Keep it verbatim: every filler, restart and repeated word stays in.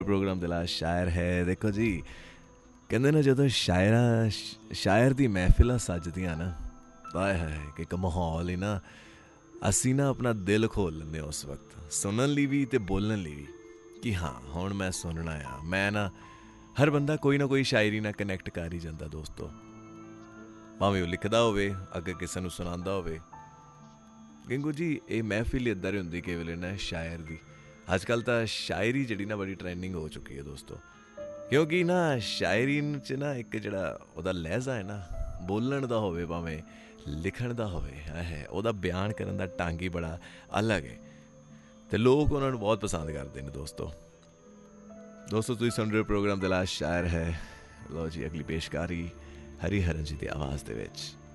Programme दिला शायर है। देखो जी कहते ना जो शायरा शायर दी महफिलां सजदियां ना वाए है कि एक माहौल ही ना असी ना अपना दिल खोल लेंदे उस वक्त सुनन लई भी ते बोलण लई भी कि हाँ हुण मैं सुनना आ। मैं ना हर बंदा कोई ना कोई शायरी ना कनैक्ट कर ही जांदा दोस्तों, भावें वो लिखदा होवे अगे किसे नूं सुणांदा होवे। गिंगू जी ये महफिल इदां दी हुंदी केवल ना शायर दी। अजकल तां शायरी जिहड़ी ना बड़ी ट्रेंडिंग हो चुकी है दोस्तों, क्योंकि ना शायरी च ना एक जिहड़ा ओहदा लहजा है ना बोलण दा होवे भावें लिखण दा होवे है ओहदा बयान करन दा ढंग ही बड़ा अलग है ते लोग उन्हां नूं बहुत पसंद करदे ने दोस्तों। दोस्तों तुसीं सुन रहे हो प्रोग्राम दिल शायर है। लो जी अगली पेशकारी हरी हरन जी दी आवाज़ दे विच।